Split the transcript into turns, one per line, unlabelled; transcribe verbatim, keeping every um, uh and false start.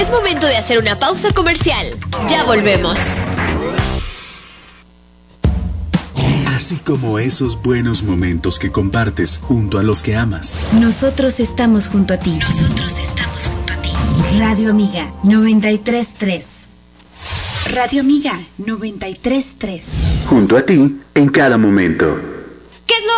Es momento de hacer una pausa comercial. Ya volvemos.
Así como esos buenos momentos que compartes junto a los que amas.
Nosotros estamos junto a ti.
Nosotros estamos junto a ti.
Radio Amiga noventa y tres punto tres. Radio Amiga noventa y tres punto tres.
Junto a ti en cada momento.